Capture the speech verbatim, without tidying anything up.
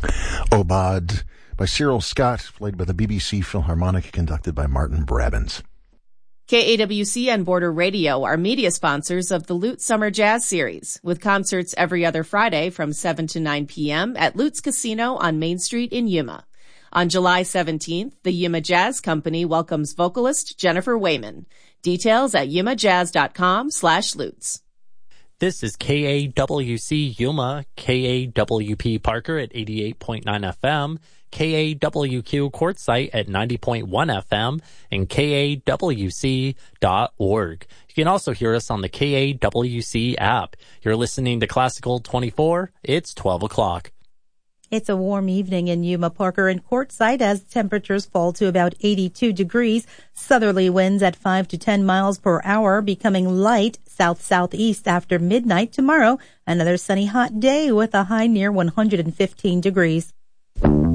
Obad by Cyril Scott, played by the B B C Philharmonic, conducted by Martin Brabbins. K A W C and Border Radio are media sponsors of the Lutz Summer Jazz Series, with concerts every other Friday from seven to nine p.m. at Lutz Casino on Main Street in Yuma. On July seventeenth, the Yuma Jazz Company welcomes vocalist Jennifer Wayman. Details at yumajazz.com slash Lutz. This is K A W C Yuma, K A W P Parker at eighty-eight point nine F M, K A W Q Quartzsite at ninety point one F M, and K A W C dot org. You can also hear us on the K A W C app. You're listening to Classical twenty-four. It's twelve o'clock. It's a warm evening in Yuma, Parker, and Quartzsite as temperatures fall to about eighty-two degrees. Southerly winds at five to ten miles per hour, becoming light south-southeast after midnight tomorrow. Another sunny hot day with a high near one hundred fifteen degrees.